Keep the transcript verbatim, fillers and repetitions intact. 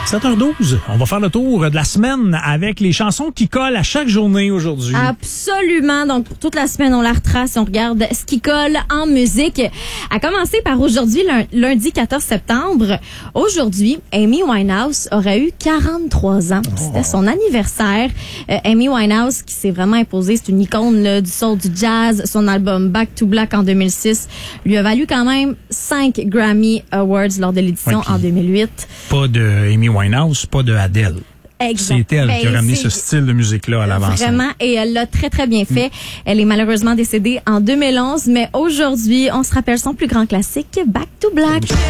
sept heures douze, on va faire le tour de la semaine avec les chansons qui collent à chaque journée aujourd'hui. Absolument. Donc, pour toute la semaine, on la retrace, on regarde ce qui colle en musique. À commencer par aujourd'hui, lundi quatorze septembre. Aujourd'hui, Amy Winehouse aurait eu quarante-trois ans. Oh. C'était son anniversaire. Euh, Amy Winehouse, qui s'est vraiment imposée, c'est une icône là, du soul, du jazz. Son album Back to Black en deux mille six lui a valu quand même cinq Grammy Awards lors de l'édition ouais, en deux mille huit. Pas de Amy Winehouse, pas de Adele. Exact. C'est elle ben, qui a ramené ce style de musique-là à l'avant-scène. Vraiment, et elle l'a très, très bien fait. Mm. Elle est malheureusement décédée en deux mille onze, mais aujourd'hui, on se rappelle son plus grand classique, Back to Black.